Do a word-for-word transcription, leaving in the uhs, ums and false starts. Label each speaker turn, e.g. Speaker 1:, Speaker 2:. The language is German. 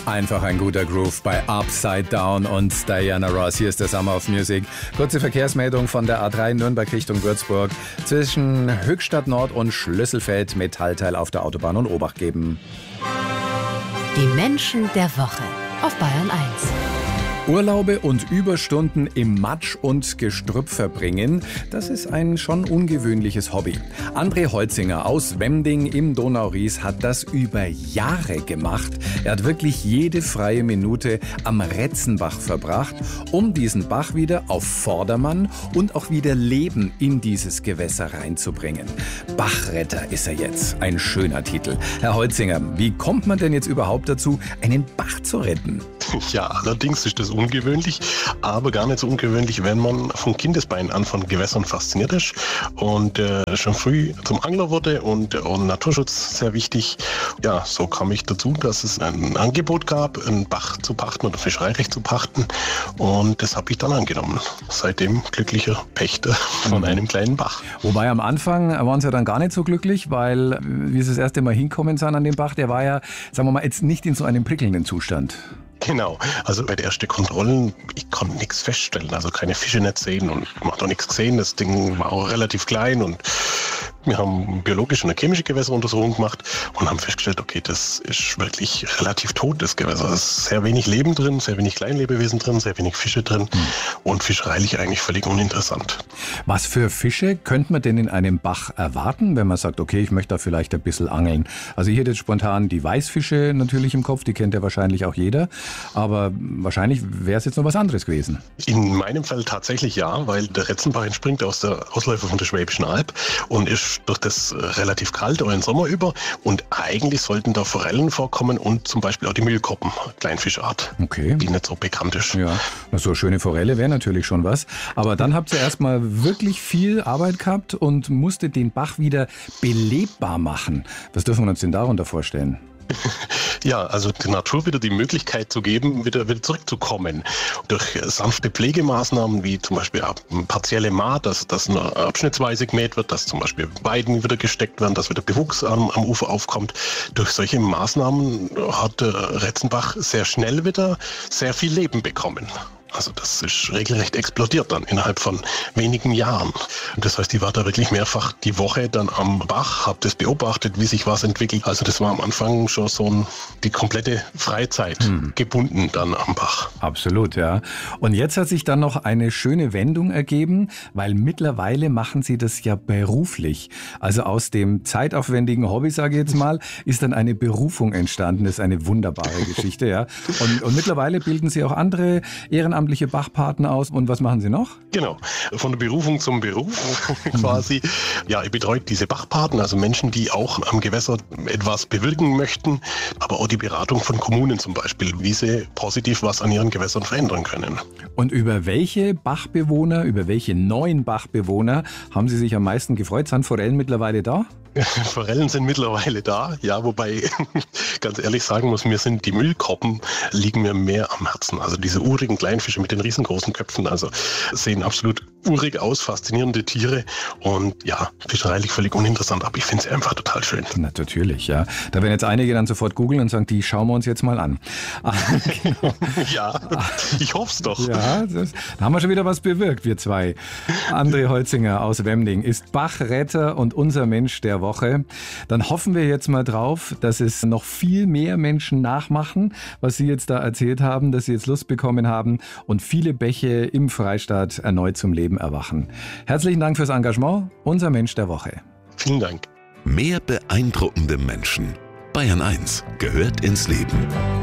Speaker 1: Einfach ein guter Groove bei Upside Down und Diana Ross. Hier ist der Summer of Music. Kurze Verkehrsmeldung von der A drei Nürnberg Richtung Würzburg. Zwischen Höchstadt Nord und Schlüsselfeld Metallteil auf der Autobahn und Obacht geben.
Speaker 2: Die Menschen der Woche auf Bayern eins.
Speaker 1: Urlaube und Überstunden im Matsch und Gestrüpp verbringen, das ist ein schon ungewöhnliches Hobby. André Holzinger aus Wemding im Donauries hat das über Jahre gemacht. Er hat wirklich jede freie Minute am Retzenbach verbracht, um diesen Bach wieder auf Vordermann und auch wieder Leben in dieses Gewässer reinzubringen. Bachretter ist er jetzt, ein schöner Titel. Herr Holzinger, wie kommt man denn jetzt überhaupt dazu, einen Bach zu retten?
Speaker 3: Ja, allerdings ist das ungewöhnlich, aber gar nicht so ungewöhnlich, wenn man von Kindesbeinen an von Gewässern fasziniert ist und äh, schon früh zum Angler wurde und, und Naturschutz sehr wichtig. Ja, so kam ich dazu, dass es ein Angebot gab, einen Bach zu pachten oder Fischereirecht zu pachten, und das habe ich dann angenommen. Seitdem glücklicher Pächter von mhm. einem kleinen Bach.
Speaker 1: Wobei am Anfang waren Sie ja dann gar nicht so glücklich, weil wie Sie das erste Mal hinkommen sind an den Bach, der war ja, sagen wir mal, jetzt nicht in so einem prickelnden Zustand.
Speaker 3: Genau, also bei der ersten Kontrollen, ich konnte nichts feststellen, also keine Fische nicht sehen und man hat auch nichts gesehen. Das Ding war auch relativ klein und wir haben biologische und eine chemische Gewässeruntersuchung gemacht und haben festgestellt, okay, das ist wirklich relativ tot, das Gewässer. Es ist sehr wenig Leben drin, sehr wenig Kleinlebewesen drin, sehr wenig Fische drin mhm. und fischereilich eigentlich völlig uninteressant.
Speaker 1: Was für Fische könnte man denn in einem Bach erwarten, wenn man sagt, okay, ich möchte da vielleicht ein bisschen angeln? Also ich hätte jetzt spontan die Weißfische natürlich im Kopf, die kennt ja wahrscheinlich auch jeder, aber wahrscheinlich wäre es jetzt noch was anderes gewesen.
Speaker 3: In meinem Fall tatsächlich ja, weil der Retzenbach entspringt aus der Ausläufer von der Schwäbischen Alb und ist durch das relativ kalt auch im Sommer über, und eigentlich sollten da Forellen vorkommen und zum Beispiel auch die Mühlkoppen, Kleinfischart,
Speaker 1: okay.
Speaker 3: die nicht so bekannt ist.
Speaker 1: Ja, so eine schöne Forelle wäre natürlich schon was, aber dann habt ihr erstmal wirklich viel Arbeit gehabt und musstet den Bach wieder belebbar machen. Was dürfen wir uns denn darunter vorstellen?
Speaker 3: Ja, also der Natur wieder die Möglichkeit zu geben, wieder, wieder zurückzukommen. Durch sanfte Pflegemaßnahmen, wie zum Beispiel partielle Maat, dass, dass nur abschnittsweise gemäht wird, dass zum Beispiel Weiden wieder gesteckt werden, dass wieder Bewuchs am, am Ufer aufkommt. Durch solche Maßnahmen hat der Retzenbach sehr schnell wieder sehr viel Leben bekommen. Also das ist regelrecht explodiert dann innerhalb von wenigen Jahren. Und das heißt, ich war da wirklich mehrfach die Woche dann am Bach, habe das beobachtet, wie sich was entwickelt. Also das war am Anfang schon so ein, die komplette Freizeit hm. gebunden dann am Bach.
Speaker 1: Absolut, ja. Und jetzt hat sich dann noch eine schöne Wendung ergeben, weil mittlerweile machen Sie das ja beruflich. Also aus dem zeitaufwendigen Hobby, sage ich jetzt mal, ist dann eine Berufung entstanden. Das ist eine wunderbare Geschichte, ja. Und, und mittlerweile bilden Sie auch andere Ehrenamtliche Bachpartner aus. Und was machen Sie noch?
Speaker 3: Genau, von der Berufung zum Beruf quasi. Ja, ich betreue diese Bachpaten, also Menschen, die auch am Gewässer etwas bewirken möchten, aber auch die Beratung von Kommunen zum Beispiel, wie sie positiv was an ihren Gewässern verändern können.
Speaker 1: Und über welche Bachbewohner, über welche neuen Bachbewohner haben Sie sich am meisten gefreut? Sind Forellen mittlerweile da?
Speaker 3: Forellen sind mittlerweile da, ja, wobei ganz ehrlich sagen muss, mir sind die Mühlkoppen liegen mir mehr am Herzen. Also diese urigen Kleinfische mit den riesengroßen Köpfen, also sehen absolut urig aus, faszinierende Tiere und ja, fischereilich völlig uninteressant, aber ich finde sie einfach total schön.
Speaker 1: Na, natürlich, ja. Da werden jetzt einige dann sofort googeln und sagen, die schauen wir uns jetzt mal an.
Speaker 3: Genau. Ja, ich hoffe es doch.
Speaker 1: Ja, das, da haben wir schon wieder was bewirkt, wir zwei. André Holzinger aus Wemding ist Bachretter und unser Mensch der Woche. Dann hoffen wir jetzt mal drauf, dass es noch viel mehr Menschen nachmachen, was Sie jetzt da erzählt haben, dass Sie jetzt Lust bekommen haben und viele Bäche im Freistaat erneut zum Leben erwachen. Herzlichen Dank fürs Engagement. Unser Mensch der Woche.
Speaker 3: Vielen Dank.
Speaker 4: Mehr beeindruckende Menschen. Bayern eins gehört ins Leben.